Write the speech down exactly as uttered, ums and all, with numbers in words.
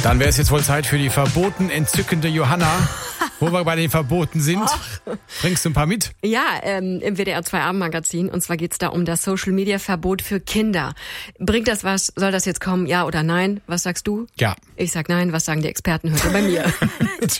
Dann wäre es jetzt wohl Zeit für die verboten entzückende Johanna. Wo wir bei den Verboten sind, Ach. bringst du ein paar mit? Ja, ähm, im W D R zwei Abendmagazin. Und zwar geht's da um das Social-Media-Verbot für Kinder. Bringt das was? Soll das jetzt kommen? Ja oder nein? Was sagst du? Ja. Ich sag nein. Was sagen die Experten? Hört ihr bei mir.